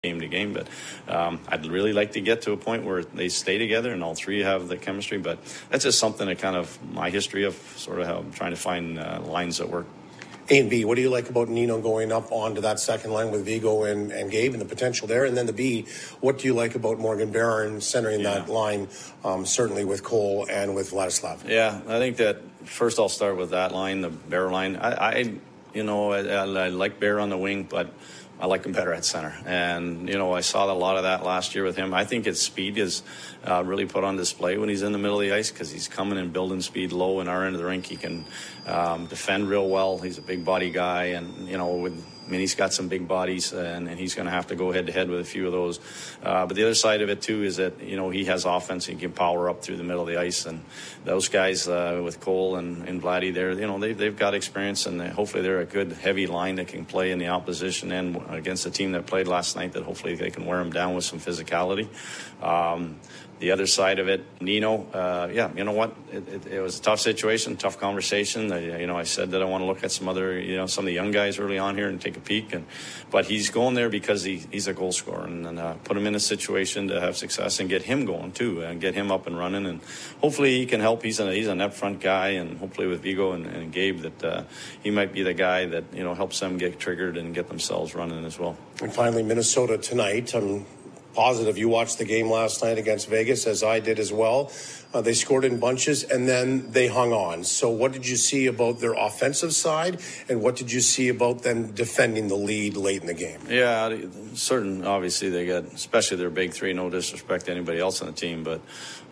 game to game, but I'd really like to get to a point where they stay together and all three have the chemistry, but that's just something that kind of my history of sort of how I'm trying to find lines that work. A and B, what do you like about Nino going up onto that second line with Vigo and Gabe and the potential there? And then the B, what do you like about Morgan Barron centering that line, certainly with Cole and with Vladislav? Yeah, I think that first I'll start with that line, the Bear line. I like Bear on the wing, but I like him better at center. And, I saw a lot of that last year with him. I think his speed is really put on display when he's in the middle of the ice because he's coming and building speed low in our end of the rink. He can defend real well. He's a big body guy. And, he's got some big bodies and he's going to have to go head to head with a few of those. But the other side of it, too, is that, he has offense. He can power up through the middle of the ice. And those guys with Cole and Vladdy there, they've got experience and hopefully they're a good heavy line that can play in the opposition and against the team that played last night that hopefully they can wear them down with some physicality. The other side of it, Nino, you know what? It was a tough situation, tough conversation. I said that I want to look at some other, some of the young guys early on here and take a peek. But he's going there because he's a goal scorer and put him in a situation to have success and get him going too and get him up and running. And hopefully he can help. He's a net front guy, and hopefully with Vigo and Gabe that he might be the guy that helps them get triggered and get themselves running as well. And finally, Minnesota tonight. I'm positive you watched the game last night against Vegas, as I did as well. They scored in bunches, and then they hung on. So what did you see about their offensive side, and what did you see about them defending the lead late in the game? Yeah, obviously they got, especially their big three, no disrespect to anybody else on the team, but,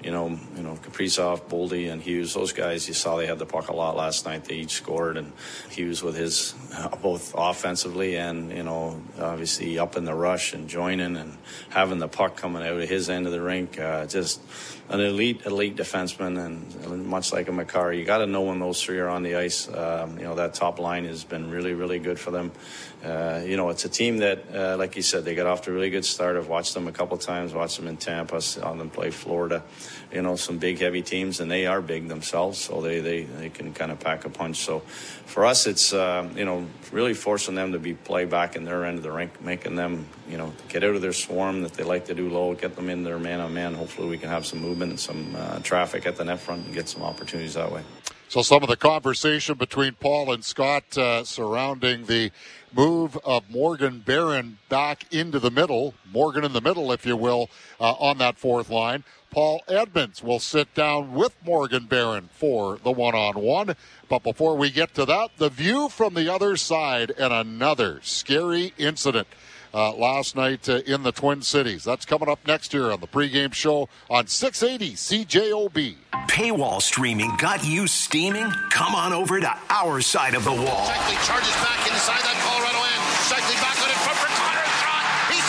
Kaprizov, Boldy, and Hughes, those guys, you saw they had the puck a lot last night. They each scored, and Hughes with his, both offensively and, obviously up in the rush and joining and having the puck coming out of his end of the rink, just an elite defenseman, and much like a Makar, you got to know when those three are on the ice. That top line has been really, really good for them. It's a team that, like you said, they got off to a really good start. I've watched them a couple times, watched them in Tampa, saw them play Florida, some big, heavy teams, and they are big themselves, so they can kind of pack a punch. So for us, it's, really forcing them to play back in their end of the rink, making them, get out of their swarm that they like to do low, get them in their man-on-man. Hopefully we can have some movement and some traffic at the net front and get some opportunities that way. So some of the conversation between Paul and Scott surrounding the move of Morgan Barron back into the middle, Morgan in the middle, if you will, on that fourth line. Paul Edmonds will sit down with Morgan Barron for the one-on-one. But before we get to that, the view from the other side and another scary incident last night in the Twin Cities. That's coming up next year on the pregame show on 680 CJOB. Paywall streaming got you steaming? Come on over to our side of the wall. Shifley charges back inside that Colorado end. Shifley back on it from Connor. Shot. He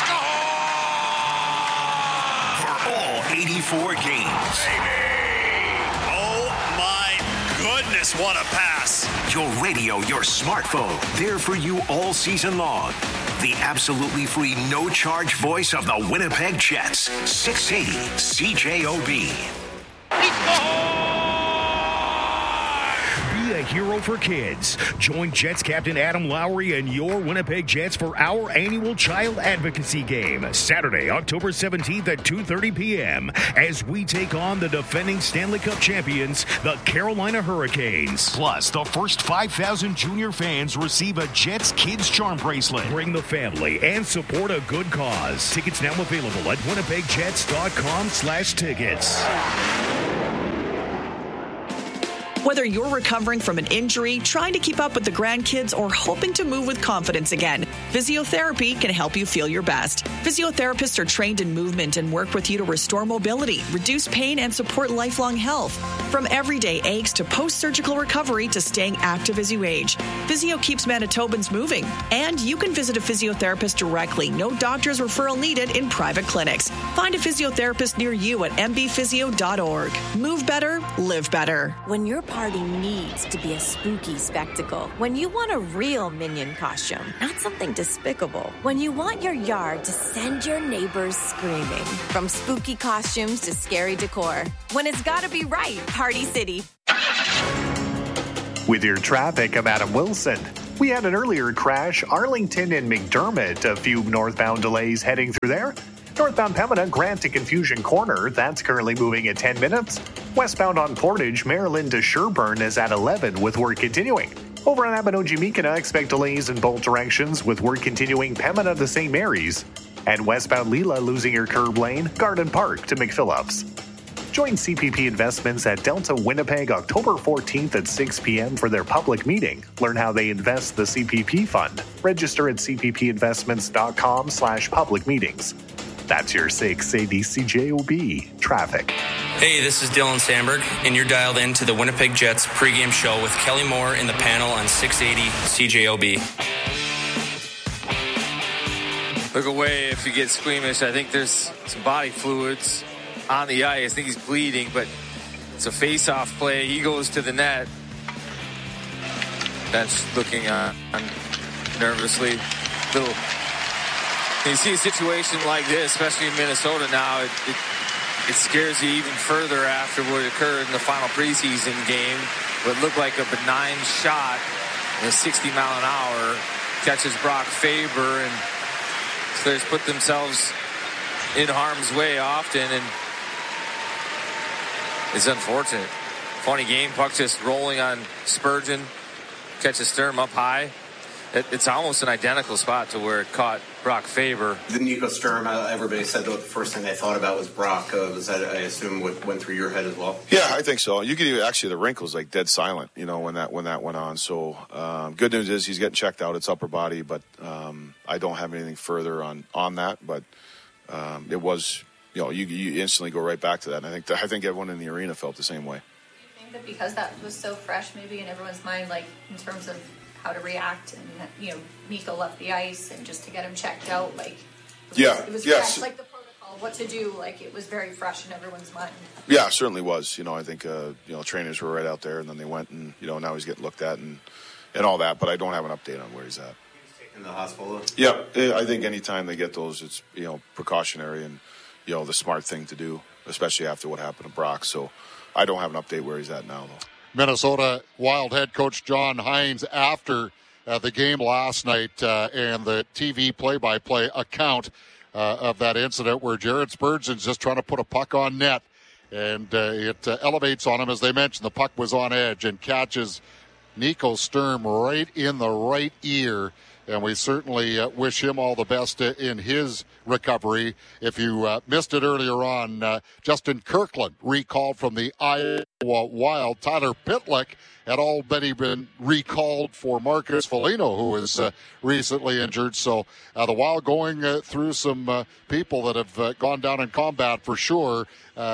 scored! For all 84 games. Baby! Oh my goodness, what a pass. Your radio, your smartphone, there for you all season long. The absolutely free, no-charge voice of the Winnipeg Jets. 680 CJOB. Be a hero for kids. Join Jets captain Adam Lowry and your Winnipeg Jets for our annual child advocacy game, Saturday, October 17th at 2:30 p.m. as we take on the defending Stanley Cup champions, the Carolina Hurricanes. Plus, the first 5,000 junior fans receive a Jets Kids Charm bracelet. Bring the family and support a good cause. Tickets now available at winnipegjets.com/tickets. Whether you're recovering from an injury, trying to keep up with the grandkids, or hoping to move with confidence again, physiotherapy can help you feel your best. Physiotherapists are trained in movement and work with you to restore mobility, reduce pain, and support lifelong health. From everyday aches to post-surgical recovery to staying active as you age, Physio keeps Manitobans moving. And you can visit a physiotherapist directly. No doctor's referral needed in private clinics. Find a physiotherapist near you at mbphysio.org. Move better, live better. When your party needs to be a spooky spectacle, when you want a real Minion costume, not something despicable, when you want your yard to send your neighbors screaming, from spooky costumes to scary decor, when it's gotta be right, Party City. With your traffic, I'm Adam Wilson. We had an earlier crash, Arlington and McDermott, a few northbound delays heading through there. Northbound Pembina, Grant to Confusion Corner, that's currently moving at 10 minutes. Westbound on Portage, Maryland to Sherburne is at 11 with work continuing. Over on Abinogi-Mekina, expect delays in both directions with work continuing Pembina to St. Mary's. And westbound Leela losing your curb lane, Garden Park to McPhillips. Join CPP Investments at Delta Winnipeg October 14th at 6 p.m. for their public meeting. Learn how they invest the CPP fund. Register at cppinvestments.com/public meetings. That's your 680 CJOB traffic. Hey, this is Dylan Sandberg, and you're dialed in to the Winnipeg Jets pregame show with Kelly Moore in the panel on 680 CJOB. Look away if you get squeamish. I think there's some body fluids on the ice. I think he's bleeding, but it's a face-off play. He goes to the net. Bench looking nervously. You see a situation like this, especially in Minnesota now, it scares you even further after what occurred in the final preseason game. What looked like a benign shot in a 60-mile-an-hour catches Brock Faber, and players put themselves in harm's way often, and it's unfortunate. Funny game, puck just rolling on Spurgeon, catches Sturm up high. It's almost an identical spot to where it caught Brock Faber. The Nico Sturm, everybody said the first thing they thought about was Brock. Was that, I assume, what went through your head as well? Yeah, I think so. You could even, actually, the rink was like dead silent, when that went on. So good news is he's getting checked out. It's upper body, but I don't have anything further on that. But it was, you instantly go right back to that. And I think everyone in the arena felt the same way. Do you think that because that was so fresh, maybe in everyone's mind, like in terms of how to react, and Nico left the ice, and just to get him checked out, like it was fresh, like the protocol, what to do, like it was very fresh in everyone's mind. Yeah, it certainly was. I think trainers were right out there, and then they went, and now he's getting looked at and all that. But I don't have an update on where he's at. In the hospital. Yeah, I think anytime they get those, it's precautionary and the smart thing to do, especially after what happened to Brock. So I don't have an update where he's at now, though. Minnesota Wild head coach John Hynes after the game last night and the TV play-by-play account of that incident where Jared Spurgeon's just trying to put a puck on net, and it elevates on him. As they mentioned, the puck was on edge and catches Nico Sturm right in the right ear. And we certainly wish him all the best in his recovery. If you missed it earlier on, Justin Kirkland recalled from the Iowa Wild. Tyler Pitlick had already been recalled for Marcus Foligno, who was recently injured. So the Wild going through some people that have gone down in combat for sure.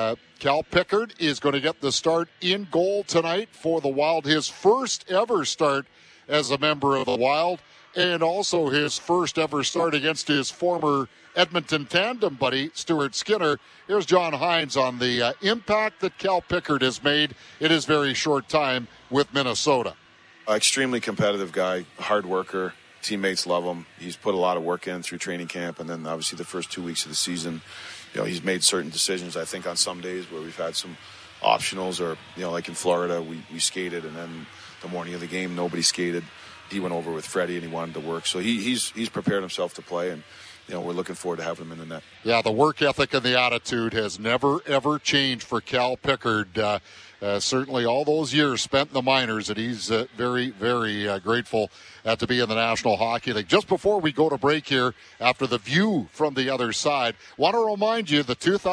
Cal Pickard is going to get the start in goal tonight for the Wild. His first ever start as a member of the Wild. And also his first ever start against his former Edmonton tandem buddy, Stuart Skinner. Here's John Hynes on the impact that Cal Pickard has made in his very short time with Minnesota. Extremely competitive guy, hard worker. Teammates love him. He's put a lot of work in through training camp, and then obviously the first 2 weeks of the season. He's made certain decisions, I think, on some days where we've had some optionals, or, like in Florida, we skated, and then the morning of the game, nobody skated. He went over with Freddie, and he wanted to work. So he's prepared himself to play, and we're looking forward to having him in the net. Yeah, the work ethic and the attitude has never, ever changed for Cal Pickard. Certainly all those years spent in the minors, and he's very, very grateful to be in the National Hockey League. Just before we go to break here, after the view from the other side, want to remind you the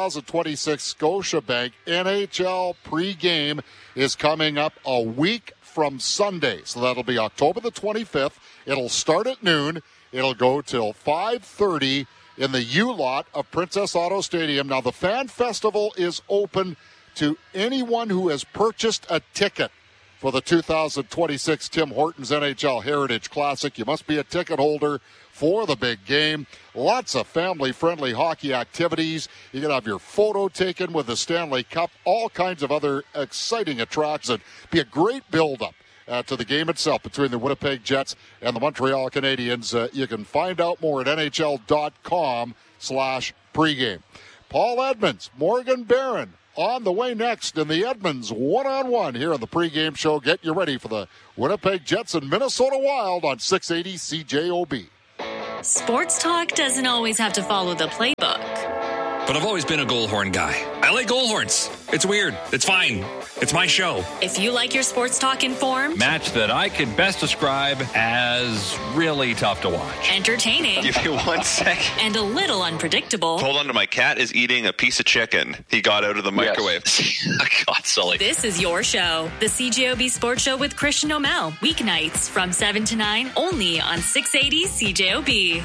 2026 Scotiabank NHL pregame is coming up a week from Sunday. So that'll be October the 25th. It'll start at noon. It'll go till 5:30 in the U-Lot of Princess Auto Stadium. Now, the Fan Festival is open to anyone who has purchased a ticket for the 2026 Tim Hortons NHL Heritage Classic. You must be a ticket holder for the big game. Lots of family-friendly hockey activities. You can have your photo taken with the Stanley Cup, all kinds of other exciting attractions. Be a great build-up to the game itself between the Winnipeg Jets and the Montreal Canadiens. You can find out more at NHL.com/pregame. Paul Edmonds, Morgan Barron, on the way next in the Edmonds one-on-one here on the pregame show. Get you ready for the Winnipeg Jets and Minnesota Wild on 680 CJOB. Sports talk doesn't always have to follow the playbook. But I've always been a Goalhorn guy. I like Goalhorns. It's weird. It's fine. It's my show. If you like your sports talk informed, match that I could best describe as really tough to watch. Entertaining. Give you 1 second. And a little unpredictable. Hold on to my cat is eating a piece of chicken he got out of the microwave. Yes. God, Sully. This is your show. The CJOB Sports Show with Christian O'Mell. Weeknights from 7 to 9 only on 680 CJOB.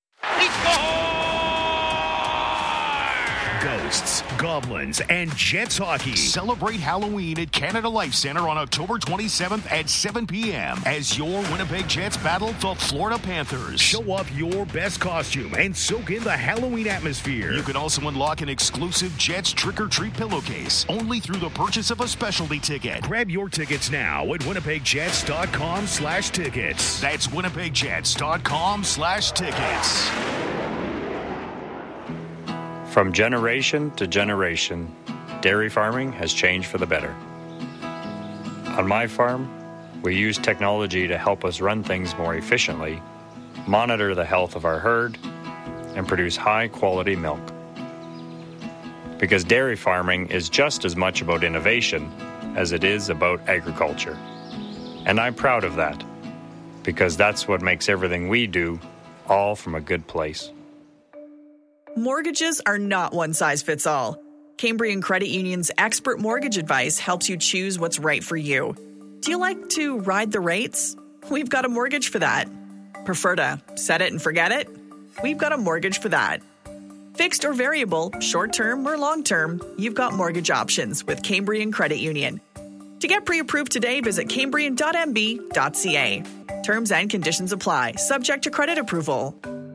Ghosts, Goblins, and Jets hockey. Celebrate Halloween at Canada Life Center on October 27th at 7 p.m. as your Winnipeg Jets battle the Florida Panthers. Show off your best costume and soak in the Halloween atmosphere. You can also unlock an exclusive Jets trick-or-treat pillowcase only through the purchase of a specialty ticket. Grab your tickets now at winnipegjets.com/tickets. That's winnipegjets.com/tickets. From generation to generation, dairy farming has changed for the better. On my farm, we use technology to help us run things more efficiently, monitor the health of our herd, and produce high-quality milk. Because dairy farming is just as much about innovation as it is about agriculture. And I'm proud of that, because that's what makes everything we do all from a good place. Mortgages are not one size fits all. Cambrian Credit Union's expert mortgage advice helps you choose what's right for you. Do you like to ride the rates? We've got a mortgage for that. Prefer to set it and forget it? We've got a mortgage for that. Fixed or variable, short-term or long-term, you've got mortgage options with Cambrian Credit Union. To get pre-approved today, visit cambrian.mb.ca. Terms and conditions apply, subject to credit approval.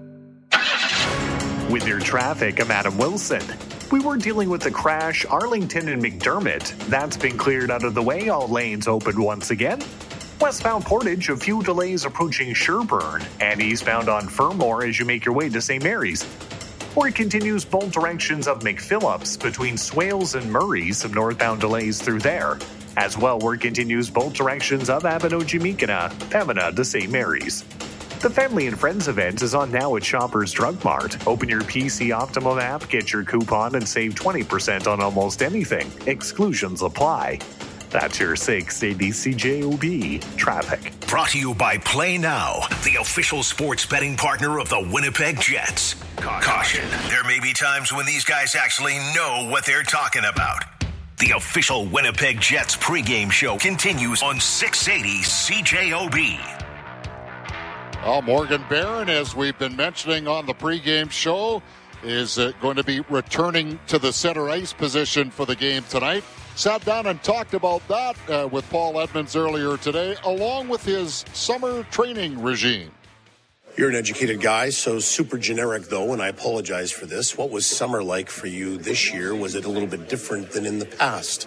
With your traffic, I'm Adam Wilson. We were dealing with the crash Arlington and McDermott. That's been cleared out of the way. All lanes open once again. Westbound Portage, a few delays approaching Sherbourne, and eastbound on Fermor as you make your way to St. Mary's. Work continues both directions of McPhillips between Swales and Murray. Some northbound delays through there. As well, work continues both directions of Abinogi-Meekina, Pembina to St. Mary's. The Family and Friends event is on now at Shoppers Drug Mart. Open your PC Optimum app, get your coupon, and save 20% on almost anything. Exclusions apply. That's your 680 CJOB traffic. Brought to you by Play Now, the official sports betting partner of the Winnipeg Jets. Caution. There may be times when these guys actually know what they're talking about. The official Winnipeg Jets pregame show continues on 680 CJOB. Well, Morgan Barron, as we've been mentioning on the pregame show, is going to be returning to the center ice position for the game tonight. Sat down and talked about that with Paul Edmonds earlier today, along with his summer training regime. You're an educated guy, so super generic, though, and I apologize for this. What was summer like for you this year? Was it a little bit different than in the past?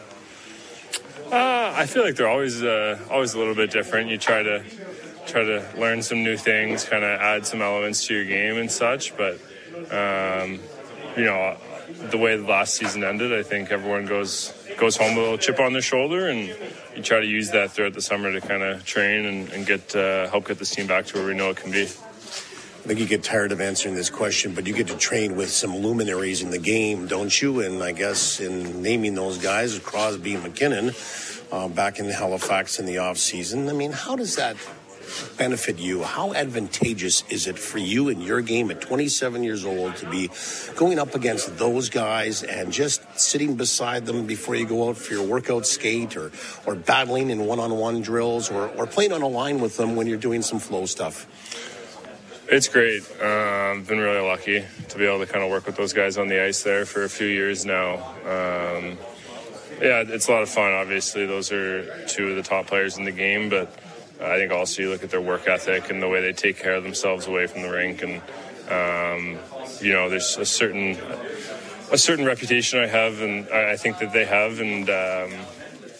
I feel like they're always a little bit different. You try to learn some new things, kind of add some elements to your game and such. But, the way the last season ended, I think everyone goes home with a little chip on their shoulder, and you try to use that throughout the summer to kind of train and help get this team back to where we know it can be. I think you get tired of answering this question, but you get to train with some luminaries in the game, don't you? And I guess in naming those guys, Crosby and McKinnon, back in Halifax in the offseason. I mean, how does that benefit you? How advantageous is it for you in your game at 27 years old to be going up against those guys and just sitting beside them before you go out for your workout skate or battling in one-on-one drills or playing on a line with them when you're doing some flow stuff? It's great. I've been really lucky to be able to kind of work with those guys on the ice there for a few years now. It's a lot of fun. Obviously, those are two of the top players in the game, but I think also you look at their work ethic and the way they take care of themselves away from the rink, and there's a certain reputation I have, and I think that they have, and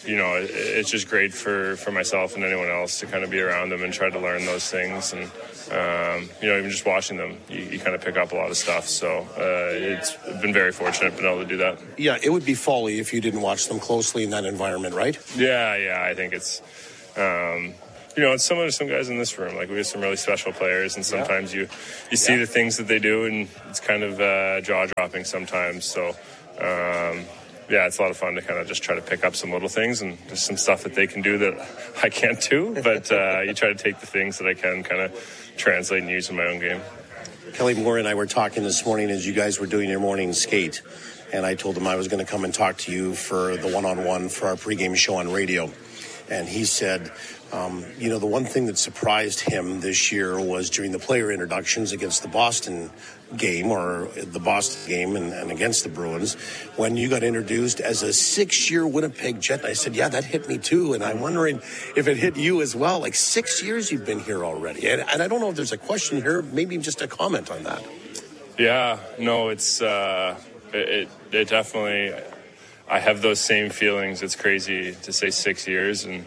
it's just great for myself and anyone else to kind of be around them and try to learn those things. And, even just watching them, you kind of pick up a lot of stuff. So it's been very fortunate being able to do that. Yeah, it would be folly if you didn't watch them closely in that environment, right? Yeah, I think it's... it's similar to some guys in this room. Like, we have some really special players, and sometimes you see the things that they do, and it's kind of jaw-dropping sometimes. So, it's a lot of fun to kind of just try to pick up some little things and just some stuff that they can do that I can't do. But you try to take the things that I can kind of translate and use in my own game. Kelly Moore and I were talking this morning as you guys were doing your morning skate, and I told him I was going to come and talk to you for the one-on-one for our pregame show on radio. And he said, the one thing that surprised him this year was during the player introductions against the Boston game and against the Bruins, when you got introduced as a 6-year Winnipeg Jet. And I said, yeah, that hit me too. And I'm wondering if it hit you as well. Like 6 years you've been here already. And I don't know if there's a question here, maybe just a comment on that. Yeah, no, it's it definitely, I have those same feelings. It's crazy to say 6 years, and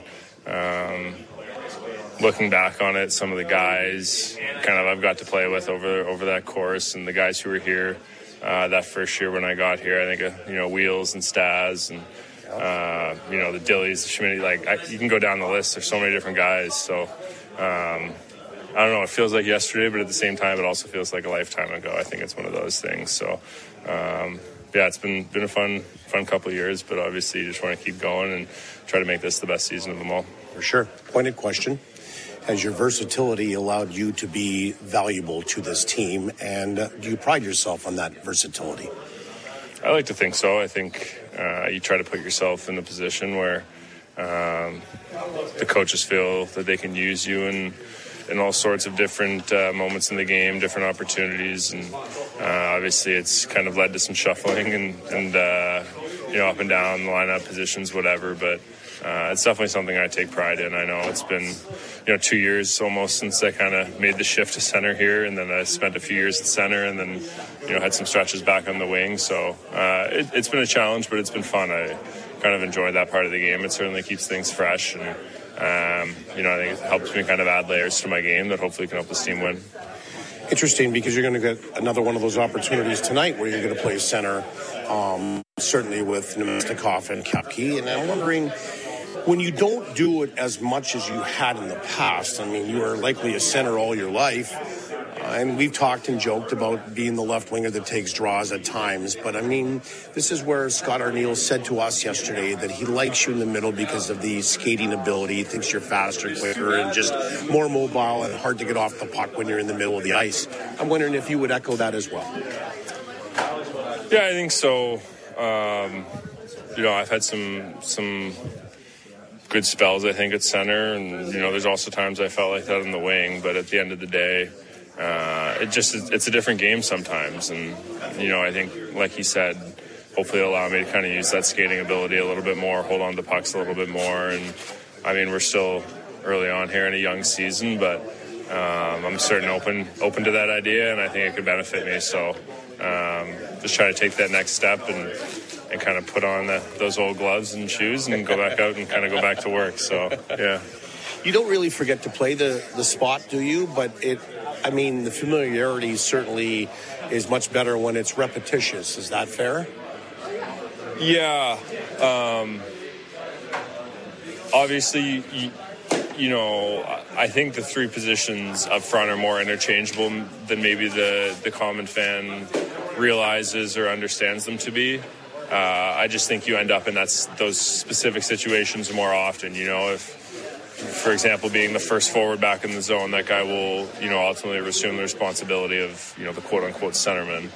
looking back on it, some of the guys kind of I've got to play with over that course, and the guys who were here that first year when I got here, I think Wheels and Stas and the Dillies, the Schmidt, you can go down the list. There's so many different guys. So I don't know. It feels like yesterday, but at the same time, it also feels like a lifetime ago. I think it's one of those things. So it's been a fun couple of years, but obviously you just want to keep going and try to make this the best season of them all. For sure. Pointed question. Has your versatility allowed you to be valuable to this team, and do you pride yourself on that versatility? I like to think so. I think you try to put yourself in a position where the coaches feel that they can use you in all sorts of different moments in the game, different opportunities, and obviously it's kind of led to some shuffling and up and down the lineup positions, whatever, but it's definitely something I take pride in. I know it's been 2 years almost since I kind of made the shift to center here, and then I spent a few years at center, and then had some stretches back on the wing. So it's been a challenge, but it's been fun. I kind of enjoy that part of the game. It certainly keeps things fresh, and I think it helps me kind of add layers to my game that hopefully can help this team win. Interesting, because you're going to get another one of those opportunities tonight where you're going to play center, certainly with Namestnikov and Kapke, and I'm wondering, when you don't do it as much as you had in the past, I mean, you were likely a center all your life, and we've talked and joked about being the left winger that takes draws at times, but I mean, this is where Scott Arniel said to us yesterday that he likes you in the middle because of the skating ability. He thinks you're faster, quicker, and just more mobile and hard to get off the puck when you're in the middle of the ice. I'm wondering if you would echo that as well. Yeah, I think so. I've had some good spells, I think, at center, and there's also times I felt like that in the wing, but at the end of the day, it's a different game sometimes, and I think, like he said, hopefully it'll allow me to kind of use that skating ability a little bit more, hold on to pucks a little bit more, and I mean, we're still early on here in a young season, but I'm certain open to that idea, and I think it could benefit me, so just try to take that next step and kind of put on those old gloves and shoes and go back out and kind of go back to work. So, yeah. You don't really forget to play the spot, do you? But the familiarity certainly is much better when it's repetitious. Is that fair? Yeah. Obviously, I think the three positions up front are more interchangeable than maybe the common fan realizes or understands them to be. I just think you end up in those specific situations more often. If, for example, being the first forward back in the zone, that guy will, ultimately assume the responsibility of, the quote-unquote centerman.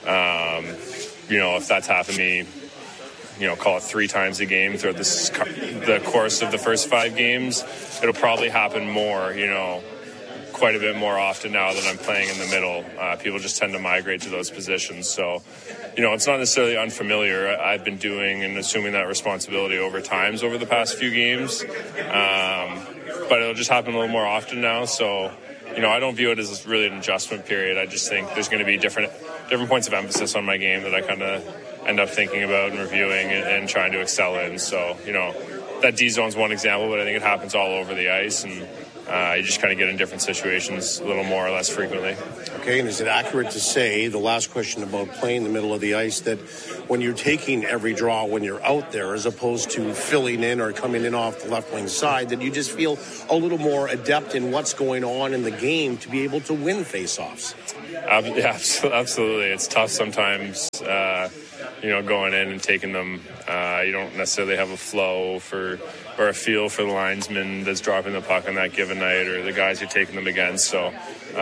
If that's happened to me, call it 3 times a game throughout the course of the first 5 games, it'll probably happen more, quite a bit more often now that I'm playing in the middle. People just tend to migrate to those positions. So, it's not necessarily unfamiliar. I've been doing and assuming that responsibility over the past few games. But it'll just happen a little more often now. So, I don't view it as really an adjustment period. I just think there's going to be different points of emphasis on my game that I kind of end up thinking about and reviewing and trying to excel in. So, that D zone's one example, but I think it happens all over the ice, and you just kind of get in different situations a little more or less frequently. Okay, and is it accurate to say, the last question about playing in the middle of the ice, that when you're taking every draw when you're out there, as opposed to filling in or coming in off the left wing side, that you just feel a little more adept in what's going on in the game to be able to win face-offs? Yeah, absolutely. It's tough sometimes, going in and taking them. You don't necessarily have a flow or a feel for the linesman that's dropping the puck on that given night, or the guys you're taking them against. So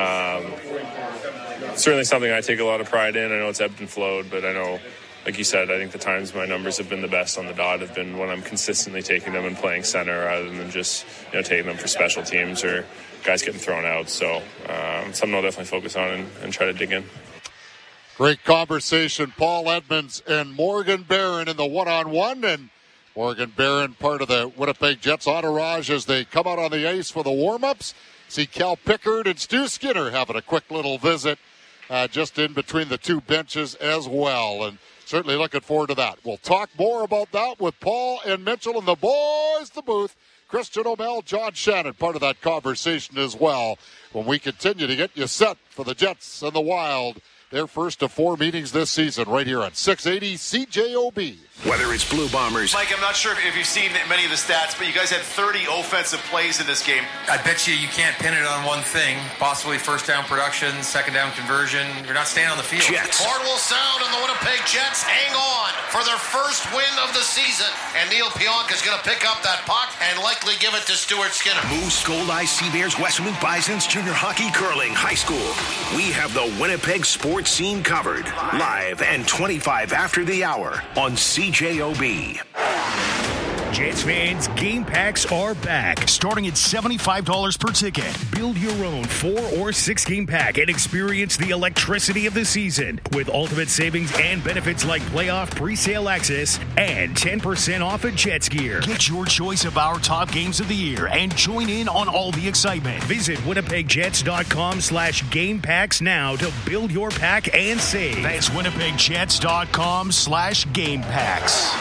certainly something I take a lot of pride in. I know it's ebbed and flowed, but I know, like you said, I think the times my numbers have been the best on the dot have been when I'm consistently taking them and playing center rather than just taking them for special teams or guys getting thrown out. So something I'll definitely focus on and try to dig in. Great conversation. Paul Edmonds and Morgan Barron in the one-on-one, and Morgan Barron part of the Winnipeg Jets entourage as they come out on the ice for the warm-ups. See Cal Pickard and Stu Skinner having a quick little visit just in between the two benches as well, and certainly looking forward to that. We'll talk more about that with Paul and Mitchell and the boys, the booth. Christian O'Mell, John Shannon, part of that conversation as well, when we continue to get you set for the Jets and the Wild. Their first of 4 meetings this season right here on 680 CJOB. Whether it's Blue Bombers. Mike, I'm not sure if you've seen many of the stats, but you guys had 30 offensive plays in this game. I bet you can't pin it on one thing. Possibly first down production, second down conversion. You're not staying on the field. Jets. Horn will sound, and the Winnipeg Jets hang on for their first win of the season. And Neil Pionk is going to pick up that puck and likely give it to Stuart Skinner. Moose, Gold Eyes, Sea Bears, Westwood Bisons, junior hockey, curling, high school. We have the Winnipeg sports scene covered. Live and 25 after the hour on CJOB. Jets fans, game packs are back, starting at $75 per ticket. Build your own 4 or 6 game pack and experience the electricity of the season with ultimate savings and benefits like playoff pre-sale access and 10% off at Jets gear. Get your choice of our top games of the year and join in on all the excitement. Visit winnipegjets.com/game packs now to build your pack and save. That's winnipegjets.com/game packs.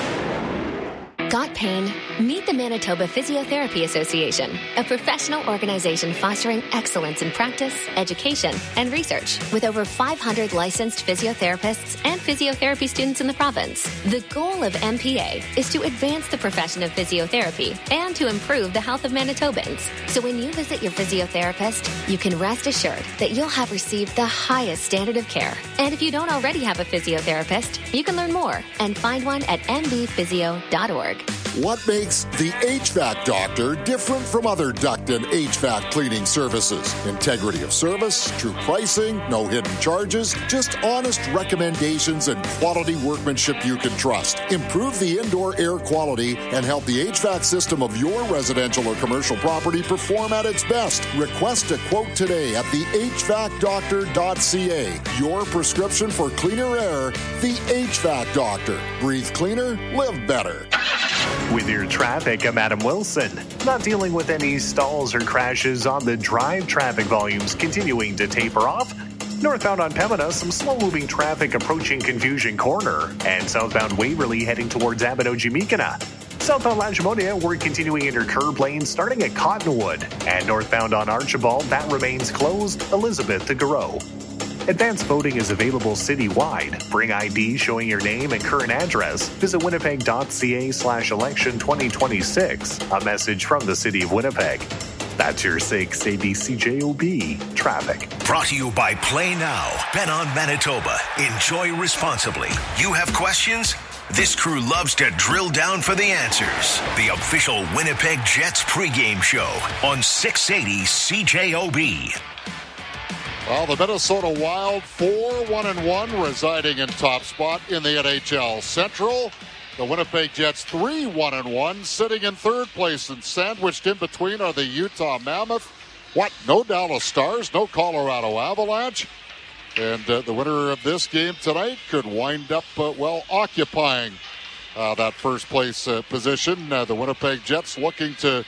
Got pain? Meet the Manitoba Physiotherapy Association, a professional organization fostering excellence in practice, education, and research with over 500 licensed physiotherapists and physiotherapy students in the province. The goal of MPA is to advance the profession of physiotherapy and to improve the health of Manitobans. So when you visit your physiotherapist, you can rest assured that you'll have received the highest standard of care. And if you don't already have a physiotherapist, you can learn more and find one at mbphysio.org. What makes the HVAC Doctor different from other duct and HVAC cleaning services? Integrity of service, true pricing, no hidden charges, just honest recommendations and quality workmanship you can trust. Improve the indoor air quality and help the HVAC system of your residential or commercial property perform at its best. Request a quote today at thehvacdoctor.ca. Your prescription for cleaner air, the HVAC Doctor. Breathe cleaner, live better. With your traffic, I'm Adam Wilson. Not dealing with any stalls or crashes on the drive. Traffic volumes continuing to taper off. Northbound on Pembina, some slow-moving traffic approaching Confusion Corner. And southbound Waverly heading towards Abinogi-Meekina. Southbound Lashimonia, we're continuing into curb lanes starting at Cottonwood. And northbound on Archibald, that remains closed, Elizabeth to Garreau. Advanced voting is available citywide. Bring ID showing your name and current address. Visit winnipeg.ca/election 2026. A message from the City of Winnipeg. That's your 680 CJOB traffic. Brought to you by Play Now. Bet on Manitoba. Enjoy responsibly. You have questions? This crew loves to drill down for the answers. The official Winnipeg Jets pregame show on 680 CJOB. Well, the Minnesota Wild 4-1-1, residing in top spot in the NHL Central. The Winnipeg Jets 3-1-1, sitting in third place, and sandwiched in between are the Utah Mammoth. What? No Dallas Stars, no Colorado Avalanche. And the winner of this game tonight could wind up, occupying that first place position. The Winnipeg Jets looking to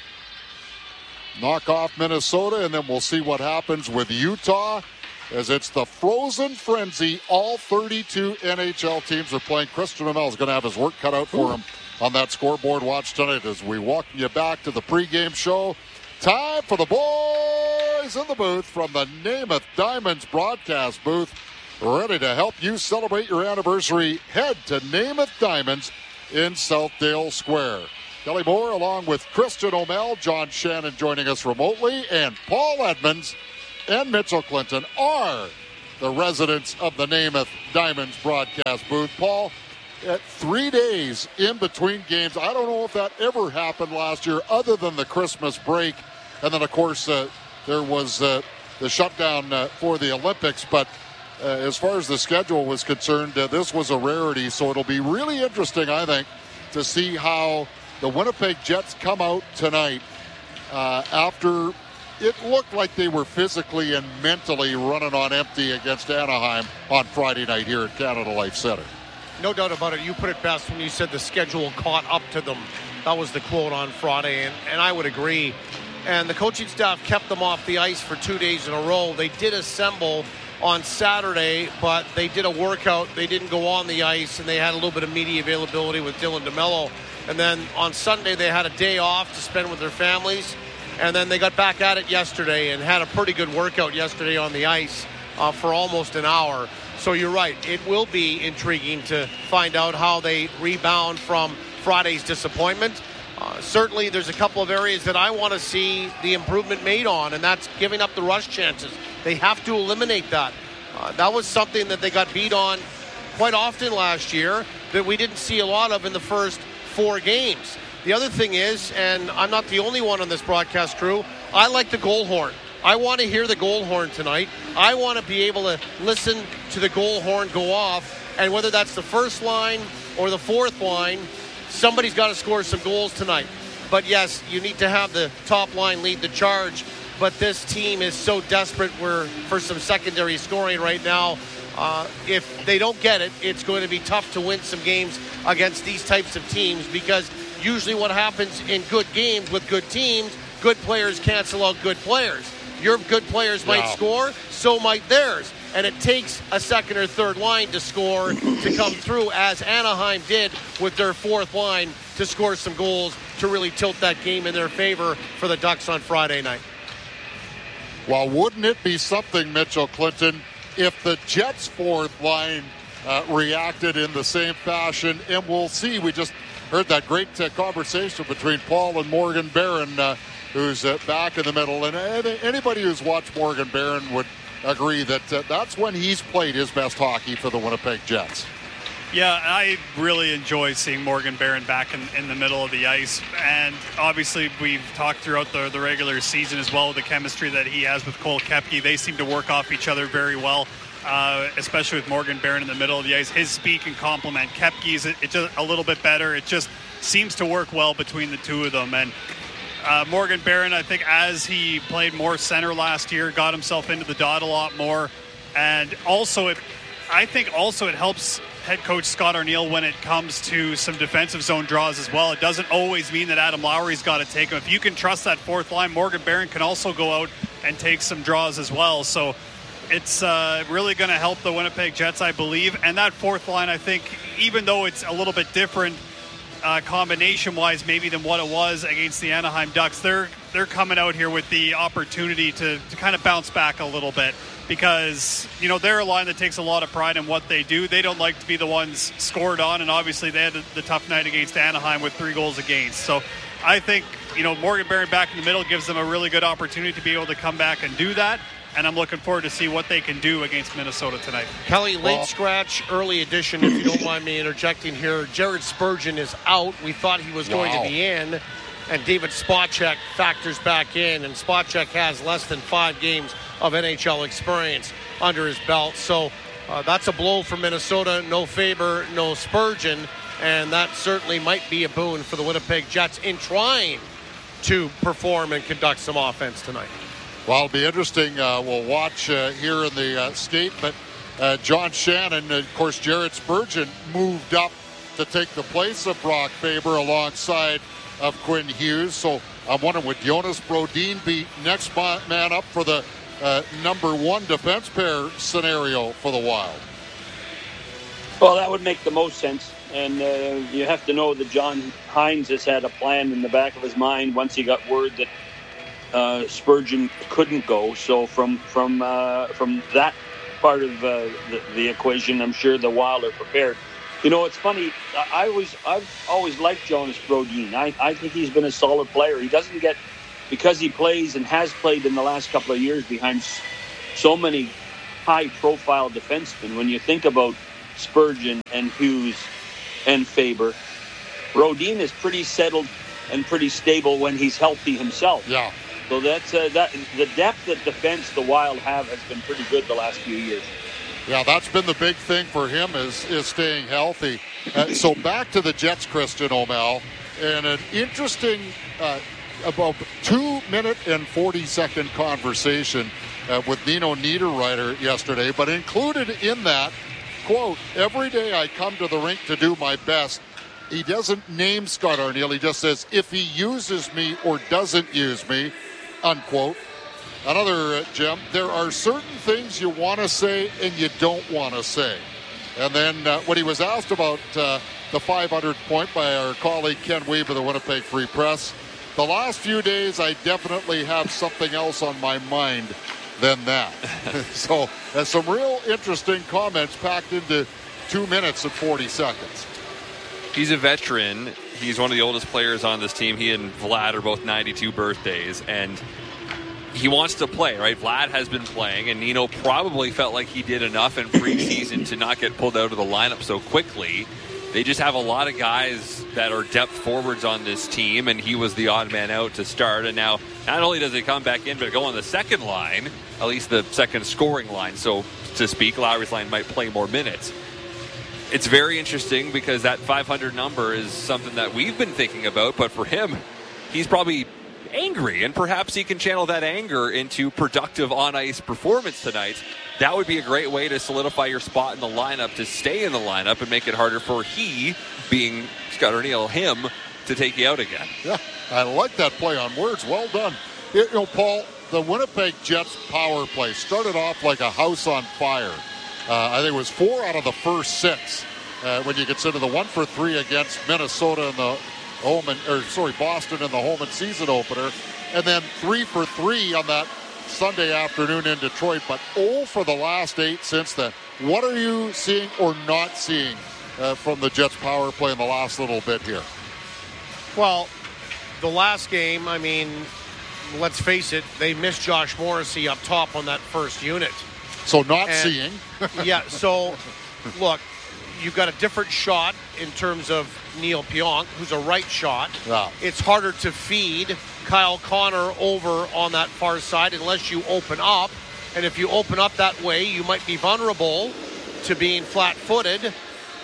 knock off Minnesota, and then we'll see what happens with Utah, as it's the frozen frenzy. All 32 NHL teams are playing. Christian O'Mell is going to have his work cut out for him on that scoreboard watch tonight as we welcome you back to the pregame show. Time for the boys in the booth from the Namath Diamonds broadcast booth. Ready to help you celebrate your anniversary. Head to Namath Diamonds in Southdale Square. Kelly Moore along with Christian O'Mell, John Shannon joining us remotely, and Paul Edmonds and Mitchell Clinton are the residents of the Namath Diamonds broadcast booth. Paul, at 3 days in between games, I don't know if that ever happened last year other than the Christmas break. And then, of course, there was the shutdown for the Olympics. But as far as the schedule was concerned, this was a rarity. So it'll be really interesting, I think, to see how the Winnipeg Jets come out tonight after it looked like they were physically and mentally running on empty against Anaheim on Friday night here at Canada Life Center. No doubt about it. You put it best when you said the schedule caught up to them. That was the quote on Friday, and I would agree. And the coaching staff kept them off the ice for 2 days in a row. They did assemble on Saturday, but they did a workout. They didn't go on the ice, and they had a little bit of media availability with Dylan DeMello. And then on Sunday, they had a day off to spend with their families. And then they got back at it yesterday and had a pretty good workout yesterday on the ice for almost an hour. So you're right. It will be intriguing to find out how they rebound from Friday's disappointment. Certainly, there's a couple of areas that I want to see the improvement made on, and that's giving up the rush chances. They have to eliminate that. That was something that they got beat on quite often last year that we didn't see a lot of in the first 4 games. The other thing is, and I'm not the only one on this broadcast crew, I like the goal horn. I want to hear the goal horn tonight. I want to be able to listen to the goal horn go off, and whether that's the first line or the fourth line, somebody's got to score some goals tonight. But yes, you need to have the top line lead the charge, but this team is so desperate for some secondary scoring right now. If they don't get it, it's going to be tough to win some games against these types of teams, because usually what happens in good games with good teams, good players cancel out good players. Your good players might score, so might theirs. And it takes a second or third line to score to come through, as Anaheim did with their fourth line, to score some goals to really tilt that game in their favor for the Ducks on Friday night. Well, wouldn't it be something, Mitchell Clinton, if the Jets' fourth line reacted in the same fashion? And we'll see. We just heard that great conversation between Paul and Morgan Barron, who's back in the middle. And anybody who's watched Morgan Barron would agree that that's when he's played his best hockey for the Winnipeg Jets. Yeah, I really enjoy seeing Morgan Barron back in the middle of the ice. And obviously we've talked throughout the regular season as well, the chemistry that he has with Cole Koepke. They seem to work off each other very well, especially with Morgan Barron in the middle of the ice. His speed can complement Koepke's. It's just a little bit better. It just seems to work well between the two of them. And Morgan Barron, I think, as he played more center last year, got himself into the dot a lot more. And also, I think it helps head coach Scott Arniel when it comes to some defensive zone draws as well. It doesn't always mean that Adam Lowry's got to take them. If you can trust that fourth line, Morgan Barron can also go out and take some draws as well. So it's really going to help the Winnipeg Jets, I believe. And that fourth line, I think, even though it's a little bit different combination-wise maybe than what it was against the Anaheim Ducks, they're coming out here with the opportunity to kind of bounce back a little bit, because, you know, they're a line that takes a lot of pride in what they do. They don't like to be the ones scored on, and obviously they had the tough night against Anaheim with 3 goals against. So I think, you know, Morgan Barron back in the middle gives them a really good opportunity to be able to come back and do that. And I'm looking forward to see what they can do against Minnesota tonight. Kelly, late scratch, early addition, if you don't mind me interjecting here. Jared Spurgeon is out. We thought he was going to be in. And David Spacek factors back in. And Spacek has less than 5 games of NHL experience under his belt. So that's a blow for Minnesota. No Faber, no Spurgeon. And that certainly might be a boon for the Winnipeg Jets in trying to perform and conduct some offense tonight. Well, it'll be interesting. We'll watch here in the skate, but John Shannon, of course, Jared Spurgeon moved up to take the place of Brock Faber alongside of Quinn Hughes. So I'm wondering, would Jonas Brodin be next man up for the number 1 defense pair scenario for the Wild? Well, that would make the most sense. And you have to know that John Hines has had a plan in the back of his mind once he got word that Spurgeon couldn't go. So from that part of the equation, I'm sure the Wild are prepared. You know, it's funny. I've always liked Jonas Brodin. I think he's been a solid player. He doesn't get, because he plays and has played in the last couple of years behind so many high-profile defensemen. When you think about Spurgeon and Hughes and Faber, Brodin is pretty settled and pretty stable when he's healthy himself. Yeah. So that's the depth of defense the Wild have has been pretty good the last few years. Yeah, that's been the big thing for him is staying healthy. So back to the Jets, Christian O'Mel, and an interesting about 2-minute and 40-second conversation with Nino Niederreiter yesterday, but included in that, quote, "Every day I come to the rink to do my best." He doesn't name Scott Arniel. He just says, if he uses me or doesn't use me, unquote. Another, Jim, there are certain things you want to say and you don't want to say. And then when he was asked about the 500th point by our colleague Ken Weeb of the Winnipeg Free Press, the last few days I definitely have something else on my mind than that. So some real interesting comments packed into 2 minutes and 40 seconds. He's a veteran. He's one of the oldest players on this team. He and Vlad are both 92 birthdays, and he wants to play, right? Vlad has been playing, and Nino probably felt like he did enough in preseason to not get pulled out of the lineup so quickly. They just have a lot of guys that are depth forwards on this team, and he was the odd man out to start. And now, not only does he come back in, but go on the second line, at least the second scoring line, so to speak. Lowry's line might play more minutes. It's very interesting because that 500 number is something that we've been thinking about, but for him, he's probably angry, and perhaps he can channel that anger into productive on-ice performance tonight. That would be a great way to solidify your spot in the lineup, to stay in the lineup and make it harder for he, being Scott Arniel, him, to take you out again. Yeah, I like that play on words. Well done. You know, Paul, the Winnipeg Jets power play started off like a house on fire. I think it was 4 out of the first 6 when you consider the 1 for 3 against Minnesota in the Boston in the home and season opener, and then 3 for 3 on that Sunday afternoon in Detroit, but 0 for the last 8 since then. What are you seeing or not seeing from the Jets power play in the last little bit here? Well, the last game, I mean, let's face it, they missed Josh Morrissey up top on that first unit. So not seeing. Yeah, so look, you've got a different shot in terms of Neil Pionk, who's a right shot. Yeah. It's harder to feed Kyle Connor over on that far side unless you open up. And if you open up that way, you might be vulnerable to being flat-footed.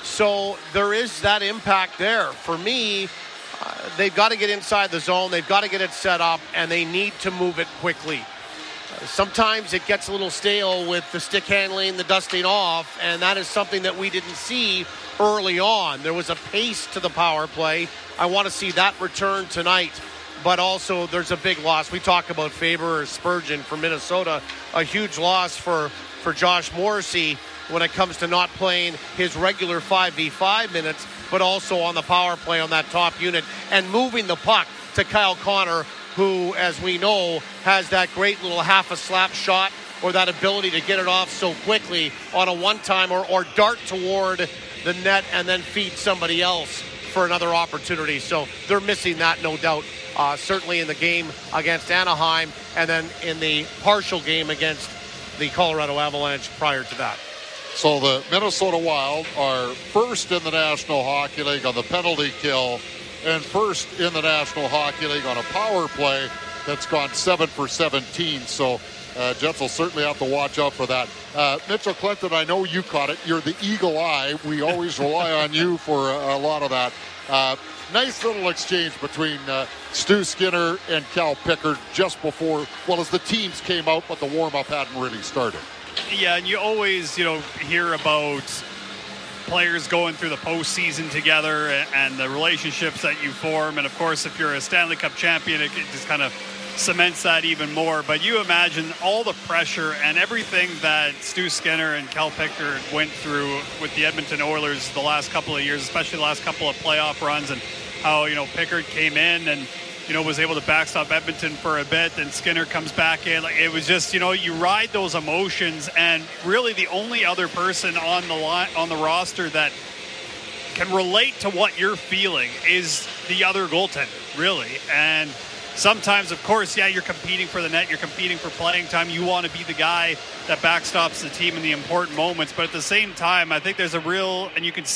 So there is that impact there. For me, they've got to get inside the zone. They've got to get it set up, and they need to move it quickly. Sometimes it gets a little stale with the stick handling, the dusting off, and that is something that we didn't see early on. There was a pace to the power play. I want to see that return tonight, but also there's a big loss. We talk about Faber or Spurgeon for Minnesota, a huge loss for Josh Morrissey when it comes to not playing his regular 5v5 minutes, but also on the power play on that top unit and moving the puck to Kyle Connor, who, as we know, has that great little half a slap shot or that ability to get it off so quickly on a one-timer or dart toward the net and then feed somebody else for another opportunity. So they're missing that, no doubt, certainly in the game against Anaheim and then in the partial game against the Colorado Avalanche prior to that. So the Minnesota Wild are first in the National Hockey League on the penalty kill and first in the National Hockey League on a power play that's gone 7 for 17. So Jets will certainly have to watch out for that. Mitchell Clinton, I know you caught it. You're the eagle eye. We always rely on you for a lot of that. Nice little exchange between Stu Skinner and Cal Pickard just before, well, as the teams came out, but the warm-up hadn't really started. Yeah, and you always, hear about players going through the postseason together and the relationships that you form. And, of course, if you're a Stanley Cup champion, it just kind of cements that even more. But you imagine all the pressure and everything that Stu Skinner and Cal Pickard went through with the Edmonton Oilers the last couple of years, especially the last couple of playoff runs, and how, Pickard came in and, was able to backstop Edmonton for a bit, and Skinner comes back in. Like, it was just, you ride those emotions, and really the only other person on the roster that can relate to what you're feeling is the other goaltender, really. And sometimes, of course, you're competing for the net, you're competing for playing time, you want to be the guy that backstops the team in the important moments, but at the same time, I think there's a real, and you can